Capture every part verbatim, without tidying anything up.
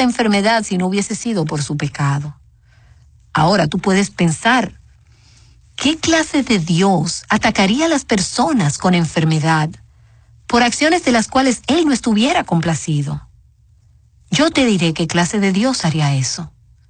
esta enfermedad si no hubiese sido por su pecado. Ahora tú puedes pensar, ¿qué clase de Dios atacaría a las personas con enfermedad por acciones de las cuales Él no estuviera complacido? Yo te diré qué clase de Dios haría eso.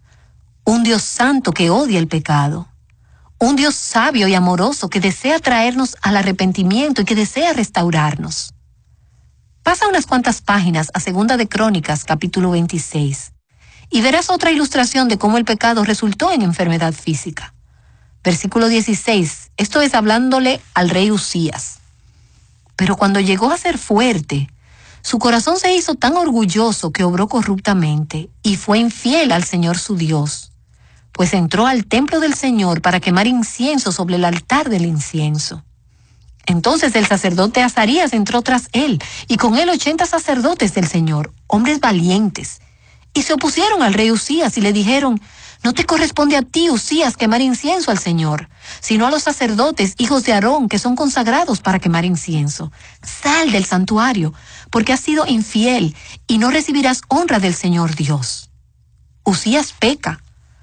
Un Dios santo que odia el pecado. Un Dios sabio y amoroso que desea traernos al arrepentimiento y que desea restaurarnos. Pasa unas cuantas páginas a Segunda de Crónicas, capítulo veintiséis, y verás otra ilustración de cómo el pecado resultó en enfermedad física. Versículo dieciséis, esto es hablándole al rey Usías. Pero cuando llegó a ser fuerte, su corazón se hizo tan orgulloso que obró corruptamente y fue infiel al Señor su Dios, pues entró al templo del Señor para quemar incienso sobre el altar del incienso. Entonces el sacerdote Azarías entró tras él, y con él ochenta sacerdotes del Señor, hombres valientes, y se opusieron al rey Usías y le dijeron: no te corresponde a ti, Usías, quemar incienso al Señor, sino a los sacerdotes, hijos de Aarón, que son consagrados para quemar incienso. Sal del santuario, porque has sido infiel, y no recibirás honra del Señor Dios. Usías peca.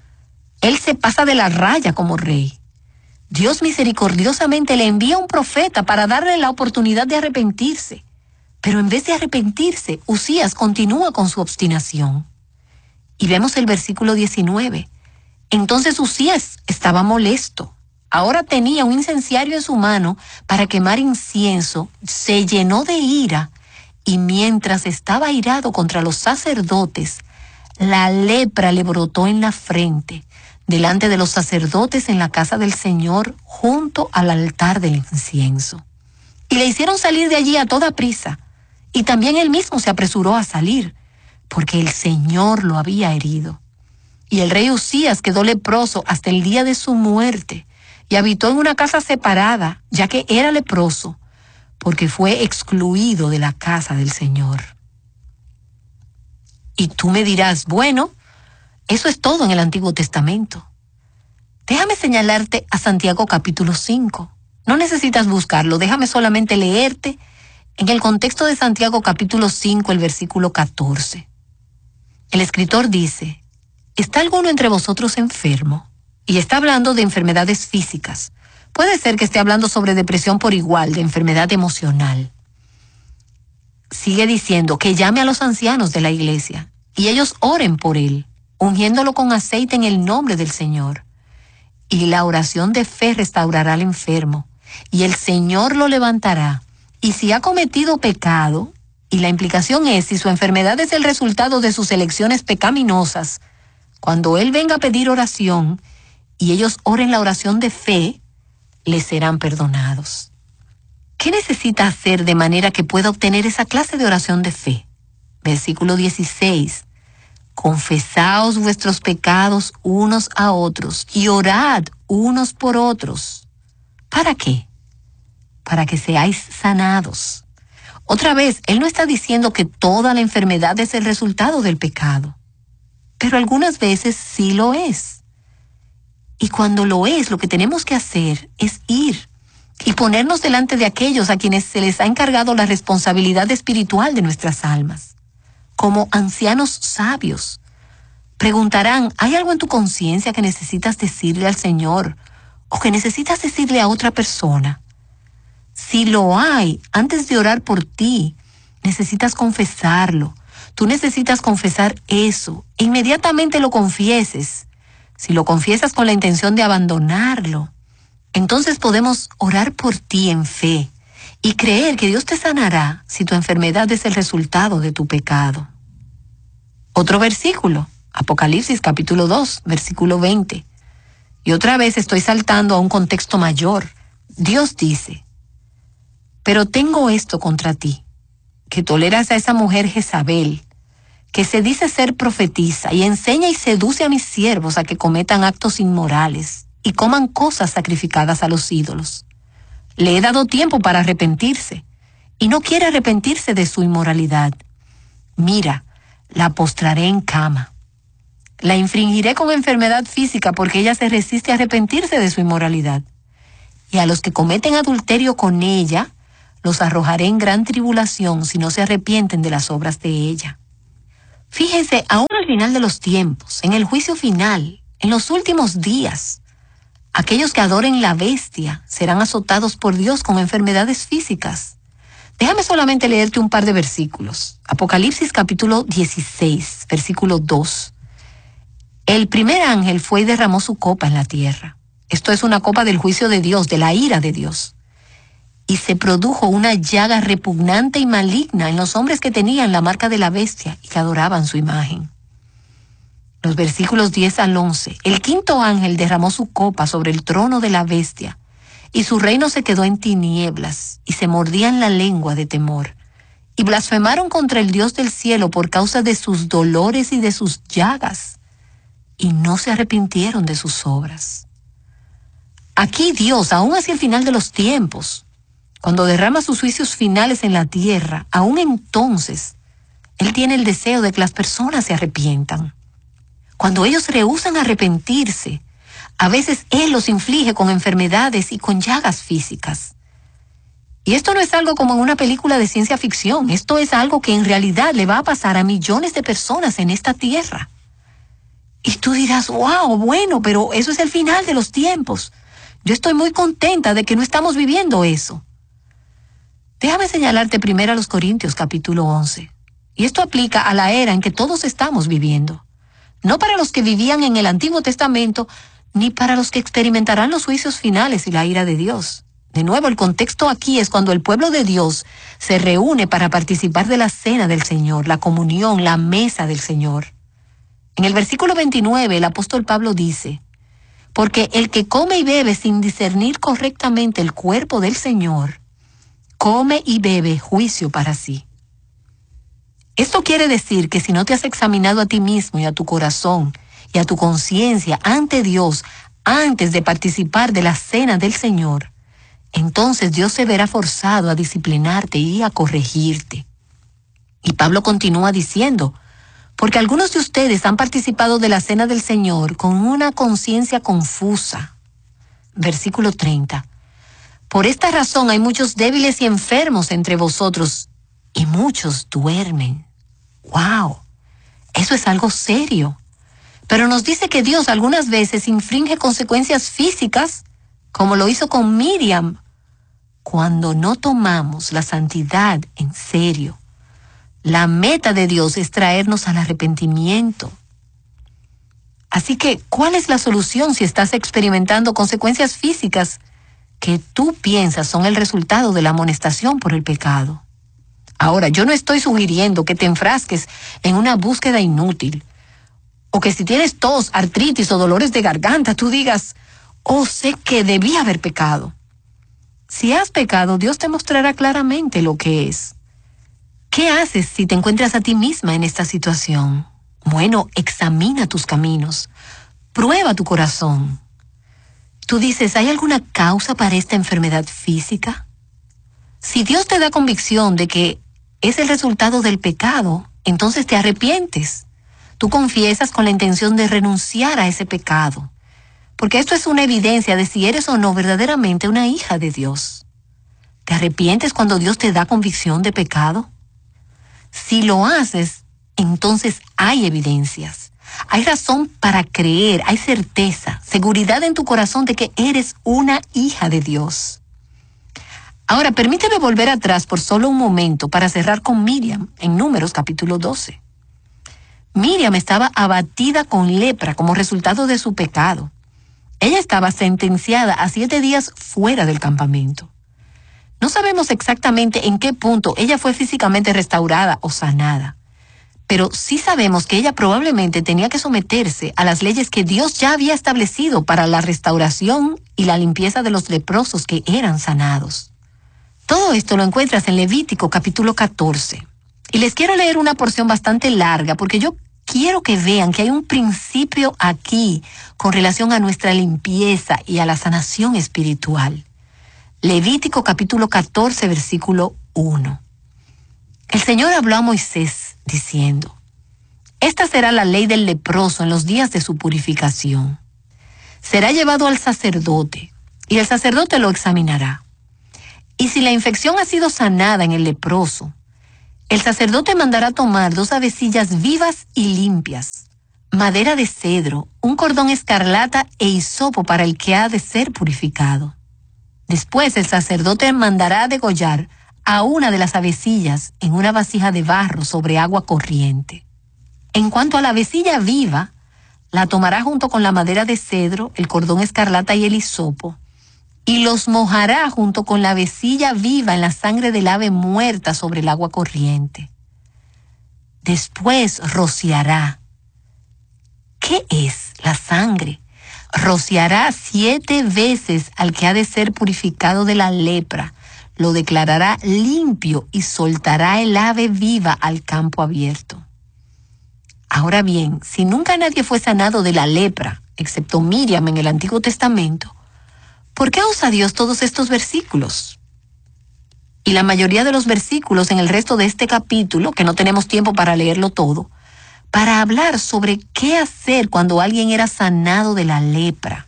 Él se pasa de la raya como rey. Dios misericordiosamente le envía un profeta para darle la oportunidad de arrepentirse. Pero en vez de arrepentirse, Usías continúa con su obstinación. Y vemos el versículo diecinueve. Entonces Usías estaba molesto. Ahora tenía un incenciario en su mano para quemar incienso. Se llenó de ira, y mientras estaba airado contra los sacerdotes, la lepra le brotó en la frente, delante de los sacerdotes en la casa del Señor, junto al altar del incienso. Y le hicieron salir de allí a toda prisa, y también él mismo se apresuró a salir, porque el Señor lo había herido. Y el rey Usías quedó leproso hasta el día de su muerte, y habitó en una casa separada, ya que era leproso, porque fue excluido de la casa del Señor. Y tú me dirás, bueno, eso es todo en el Antiguo Testamento. Déjame señalarte a Santiago capítulo cinco. No necesitas buscarlo, déjame solamente leerte en el contexto de Santiago capítulo cinco, el versículo catorce. El escritor dice: ¿está alguno entre vosotros enfermo? Y está hablando de enfermedades físicas. Puede ser que esté hablando sobre depresión por igual, de enfermedad emocional. Sigue diciendo que llame a los ancianos de la iglesia y ellos oren por él, ungiéndolo con aceite en el nombre del Señor. Y la oración de fe restaurará al enfermo, y el Señor lo levantará. Y si ha cometido pecado, y la implicación es si su enfermedad es el resultado de sus elecciones pecaminosas, cuando él venga a pedir oración y ellos oren la oración de fe, les serán perdonados. ¿Qué necesita hacer de manera que pueda obtener esa clase de oración de fe? Versículo dieciséis. Confesaos vuestros pecados unos a otros y orad unos por otros. ¿Para qué? Para que seáis sanados. Otra vez, él no está diciendo que toda la enfermedad es el resultado del pecado, pero algunas veces sí lo es. Y cuando lo es, lo que tenemos que hacer es ir y ponernos delante de aquellos a quienes se les ha encargado la responsabilidad espiritual de nuestras almas. Como ancianos sabios, preguntarán: ¿hay algo en tu conciencia que necesitas decirle al Señor o que necesitas decirle a otra persona? Si lo hay, antes de orar por ti, necesitas confesarlo. Tú necesitas confesar eso e inmediatamente lo confieses. Si lo confiesas con la intención de abandonarlo, entonces podemos orar por ti en fe y creer que Dios te sanará si tu enfermedad es el resultado de tu pecado. Otro versículo, Apocalipsis capítulo dos, versículo veinte. Y otra vez estoy saltando a un contexto mayor. Dios dice: pero tengo esto contra ti, que toleras a esa mujer Jezabel, que se dice ser profetisa y enseña y seduce a mis siervos a que cometan actos inmorales y coman cosas sacrificadas a los ídolos. Le he dado tiempo para arrepentirse y no quiere arrepentirse de su inmoralidad. Mira, la postraré en cama. La infringiré con enfermedad física porque ella se resiste a arrepentirse de su inmoralidad. Y a los que cometen adulterio con ella, los arrojaré en gran tribulación si no se arrepienten de las obras de ella. Fíjense, aún al final de los tiempos, en el juicio final, en los últimos días. Aquellos que adoren la bestia serán azotados por Dios con enfermedades físicas. Déjame solamente leerte un par de versículos. Apocalipsis capítulo dieciséis, versículo dos. El primer ángel fue y derramó su copa en la tierra. Esto es una copa del juicio de Dios, de la ira de Dios. Y se produjo una llaga repugnante y maligna en los hombres que tenían la marca de la bestia y que adoraban su imagen. Los versículos diez al once. El quinto ángel derramó su copa sobre el trono de la bestia, y su reino se quedó en tinieblas, y se mordían la lengua de temor, y blasfemaron contra el Dios del cielo por causa de sus dolores y de sus llagas, y no se arrepintieron de sus obras. Aquí Dios, aún hacia el final de los tiempos, cuando derrama sus juicios finales en la tierra, aún entonces, Él tiene el deseo de que las personas se arrepientan. Cuando ellos rehúsan arrepentirse, a veces Él los inflige con enfermedades y con llagas físicas. Y esto no es algo como en una película de ciencia ficción, esto es algo que en realidad le va a pasar a millones de personas en esta tierra. Y tú dirás, wow, bueno, pero eso es el final de los tiempos. Yo estoy muy contenta de que no estamos viviendo eso. Déjame señalarte primero a los Corintios capítulo once. Y esto aplica a la era en que todos estamos viviendo. No para los que vivían en el Antiguo Testamento, ni para los que experimentarán los juicios finales y la ira de Dios. De nuevo, el contexto aquí es cuando el pueblo de Dios se reúne para participar de la cena del Señor, la comunión, la mesa del Señor. En el versículo veintinueve, el apóstol Pablo dice, porque el que come y bebe sin discernir correctamente el cuerpo del Señor, come y bebe juicio para sí. Esto quiere decir que si no te has examinado a ti mismo y a tu corazón y a tu conciencia ante Dios antes de participar de la cena del Señor, entonces Dios se verá forzado a disciplinarte y a corregirte. Y Pablo continúa diciendo, porque algunos de ustedes han participado de la cena del Señor con una conciencia confusa. Versículo treinta. Por esta razón hay muchos débiles y enfermos entre vosotros, y muchos duermen. ¡Wow! Eso es algo serio. Pero nos dice que Dios algunas veces inflige consecuencias físicas, como lo hizo con Miriam, cuando no tomamos la santidad en serio. La meta de Dios es traernos al arrepentimiento. Así que, ¿cuál es la solución si estás experimentando consecuencias físicas que tú piensas son el resultado de la amonestación por el pecado? Ahora, yo no estoy sugiriendo que te enfrasques en una búsqueda inútil, o que si tienes tos, artritis o dolores de garganta, tú digas, oh, sé que debí haber pecado. Si has pecado, Dios te mostrará claramente lo que es. ¿Qué haces si te encuentras a ti misma en esta situación? Bueno, examina tus caminos, prueba tu corazón. Tú dices, ¿hay alguna causa para esta enfermedad física? Si Dios te da convicción de que es el resultado del pecado, entonces te arrepientes. Tú confiesas con la intención de renunciar a ese pecado, porque esto es una evidencia de si eres o no verdaderamente una hija de Dios. ¿Te arrepientes cuando Dios te da convicción de pecado? Si lo haces, entonces hay evidencias. Hay razón para creer, hay certeza, seguridad en tu corazón de que eres una hija de Dios. Ahora, permíteme volver atrás por solo un momento para cerrar con Miriam en Números capítulo doce. Miriam estaba abatida con lepra como resultado de su pecado. Ella estaba sentenciada a siete días fuera del campamento. No sabemos exactamente en qué punto ella fue físicamente restaurada o sanada, pero sí sabemos que ella probablemente tenía que someterse a las leyes que Dios ya había establecido para la restauración y la limpieza de los leprosos que eran sanados. Todo esto lo encuentras en Levítico capítulo catorce. Y les quiero leer una porción bastante larga porque yo quiero que vean que hay un principio aquí con relación a nuestra limpieza y a la sanación espiritual. Levítico capítulo catorce, versículo uno. El Señor habló a Moisés diciendo, esta será la ley del leproso en los días de su purificación. Será llevado al sacerdote y el sacerdote lo examinará. Y si la infección ha sido sanada en el leproso, el sacerdote mandará tomar dos avecillas vivas y limpias, madera de cedro, un cordón escarlata e hisopo para el que ha de ser purificado. Después el sacerdote mandará degollar a una de las avecillas en una vasija de barro sobre agua corriente. En cuanto a la avecilla viva, la tomará junto con la madera de cedro, el cordón escarlata y el hisopo, y los mojará junto con la avecilla viva en la sangre del ave muerta sobre el agua corriente. Después rociará. ¿Qué es la sangre? Rociará siete veces al que ha de ser purificado de la lepra, lo declarará limpio y soltará el ave viva al campo abierto. Ahora bien, si nunca nadie fue sanado de la lepra, excepto Miriam en el Antiguo Testamento, ¿por qué usa Dios todos estos versículos? Y la mayoría de los versículos en el resto de este capítulo, que no tenemos tiempo para leerlo todo, para hablar sobre qué hacer cuando alguien era sanado de la lepra.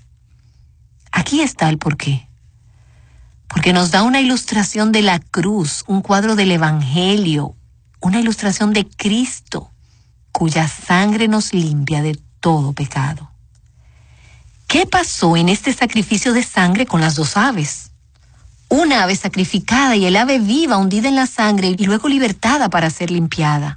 Aquí está el porqué. Porque nos da una ilustración de la cruz, un cuadro del Evangelio, una ilustración de Cristo, cuya sangre nos limpia de todo pecado. ¿Qué pasó en este sacrificio de sangre con las dos aves? Una ave sacrificada y el ave viva hundida en la sangre y luego libertada para ser limpiada.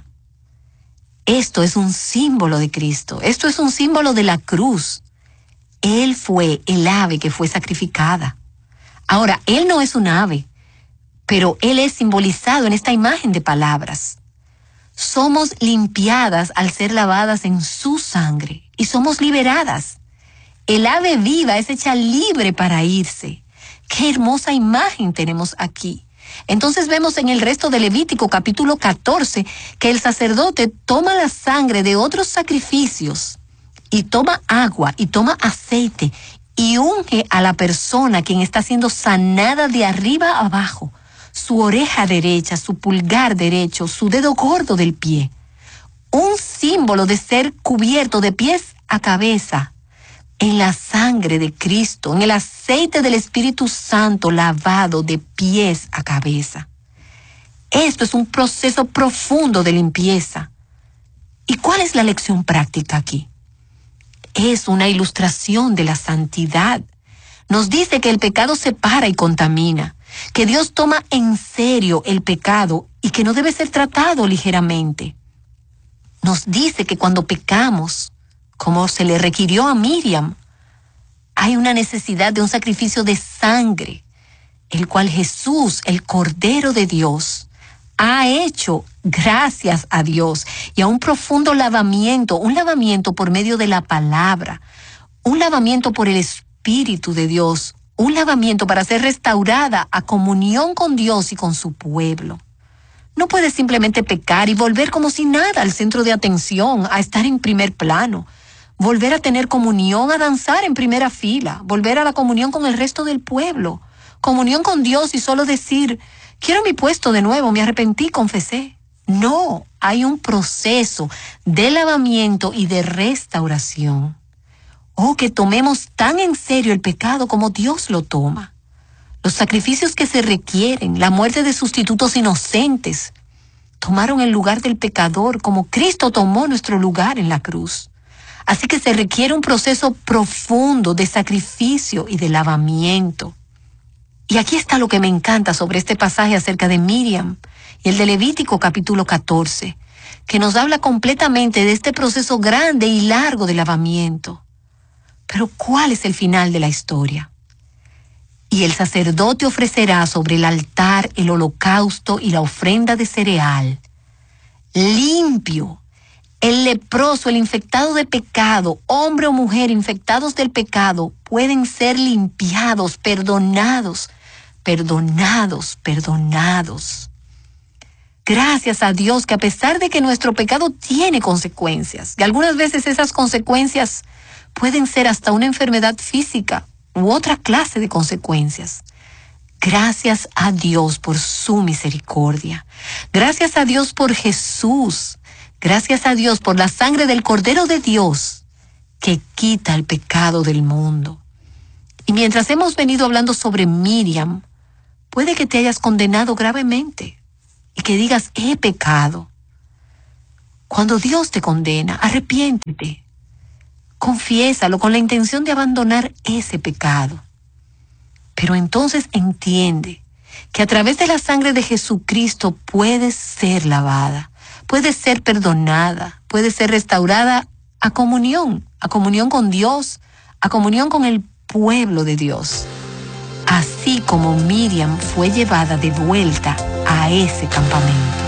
Esto es un símbolo de Cristo. Esto es un símbolo de la cruz. Él fue el ave que fue sacrificada. Ahora, Él no es un ave, pero Él es simbolizado en esta imagen de palabras. Somos limpiadas al ser lavadas en su sangre y somos liberadas. El ave viva es hecha libre para irse. ¡Qué hermosa imagen tenemos aquí! Entonces vemos en el resto de Levítico capítulo catorce que el sacerdote toma la sangre de otros sacrificios y toma agua y toma aceite y unge a la persona quien está siendo sanada de arriba a abajo, su oreja derecha, su pulgar derecho, su dedo gordo del pie. Un símbolo de ser cubierto de pies a cabeza en la sangre de Cristo, en el aceite del Espíritu Santo lavado de pies a cabeza. Esto es un proceso profundo de limpieza. ¿Y cuál es la lección práctica aquí? Es una ilustración de la santidad. Nos dice que el pecado separa y contamina, que Dios toma en serio el pecado y que no debe ser tratado ligeramente. Nos dice que cuando pecamos, como se le requirió a Miriam, hay una necesidad de un sacrificio de sangre, el cual Jesús, el Cordero de Dios, ha hecho gracias a Dios y a un profundo lavamiento, un lavamiento por medio de la palabra, un lavamiento por el Espíritu de Dios, un lavamiento para ser restaurada a comunión con Dios y con su pueblo. No puedes simplemente pecar y volver como si nada al centro de atención, a estar en primer plano. Volver a tener comunión, a danzar en primera fila, volver a la comunión con el resto del pueblo, comunión con Dios y solo decir, quiero mi puesto de nuevo, me arrepentí, confesé. No, hay un proceso de lavamiento y de restauración. Oh, que tomemos tan en serio el pecado como Dios lo toma. Los sacrificios que se requieren, la muerte de sustitutos inocentes, tomaron el lugar del pecador como Cristo tomó nuestro lugar en la cruz. Así que se requiere un proceso profundo de sacrificio y de lavamiento. Y aquí está lo que me encanta sobre este pasaje acerca de Miriam y el de Levítico capítulo catorce, que nos habla completamente de este proceso grande y largo de lavamiento. Pero ¿cuál es el final de la historia? Y el sacerdote ofrecerá sobre el altar el holocausto y la ofrenda de cereal, limpio. El leproso, el infectado de pecado, hombre o mujer infectados del pecado, pueden ser limpiados, perdonados, perdonados, perdonados. Gracias a Dios que a pesar de que nuestro pecado tiene consecuencias, y algunas veces esas consecuencias pueden ser hasta una enfermedad física u otra clase de consecuencias. Gracias a Dios por su misericordia. Gracias a Dios por Jesús. Gracias a Dios por la sangre del Cordero de Dios que quita el pecado del mundo. Y mientras hemos venido hablando sobre Miriam, puede que te hayas condenado gravemente y que digas, he pecado. Cuando Dios te condena, arrepiéntete. Confiésalo con la intención de abandonar ese pecado. Pero entonces entiende que a través de la sangre de Jesucristo puedes ser lavada, puedes ser perdonada, puedes ser restaurada a comunión, a comunión con Dios, a comunión con el pueblo de Dios. Así como Miriam fue llevada de vuelta a ese campamento.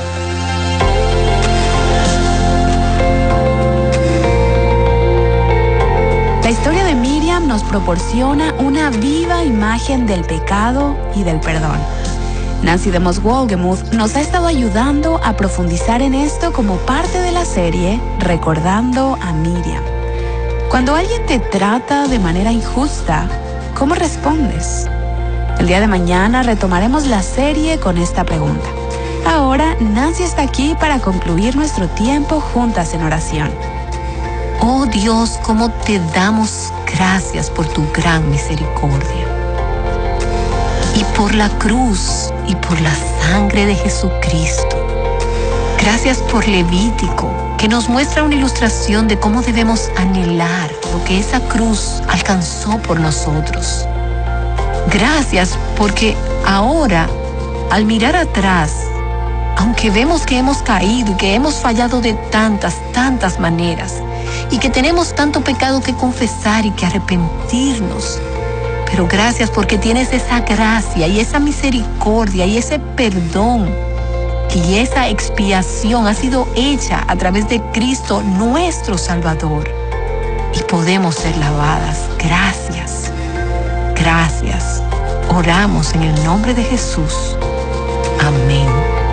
La historia de Miriam nos proporciona una viva imagen del pecado y del perdón. Nancy DeMoss Wolgemuth nos ha estado ayudando a profundizar en esto como parte de la serie Recordando a Miriam. Cuando alguien te trata de manera injusta, ¿cómo respondes? El día de mañana retomaremos la serie con esta pregunta. Ahora, Nancy está aquí para concluir nuestro tiempo juntas en oración. Oh Dios, cómo te damos gracias por tu gran misericordia. Y por la cruz y por la sangre de Jesucristo. Gracias por Levítico, que nos muestra una ilustración de cómo debemos anhelar lo que esa cruz alcanzó por nosotros. Gracias porque ahora, al mirar atrás, aunque vemos que hemos caído y que hemos fallado de tantas, tantas maneras, y que tenemos tanto pecado que confesar y que arrepentirnos, pero gracias porque tienes esa gracia y esa misericordia y ese perdón, y esa expiación ha sido hecha a través de Cristo nuestro Salvador, y podemos ser lavadas. Gracias, gracias. Oramos en el nombre de Jesús.